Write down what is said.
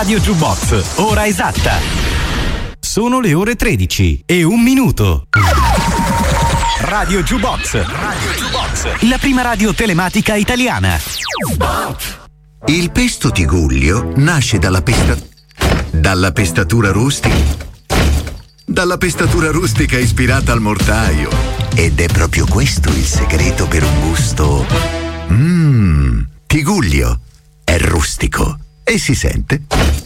Radio Jukebox, ora esatta. Sono le ore 13 e 1 minuto. Radio Jukebox, la prima radio telematica italiana. Il pesto Tigullio nasce dalla pestatura rustica ispirata al mortaio. Ed è proprio questo il segreto per un gusto. Tigullio è rustico e si sente.